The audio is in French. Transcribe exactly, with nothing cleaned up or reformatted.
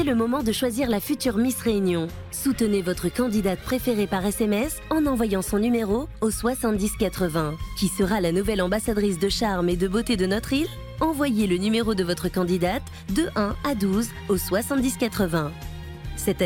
C'est le moment de choisir la future Miss Réunion. Soutenez votre candidate préférée par S M S en envoyant son numéro au soixante-dix quatre-vingts. Qui sera la nouvelle ambassadrice de charme et de beauté de notre île? Envoyez le numéro de votre candidate de un à douze au soixante-dix quatre-vingts. Cette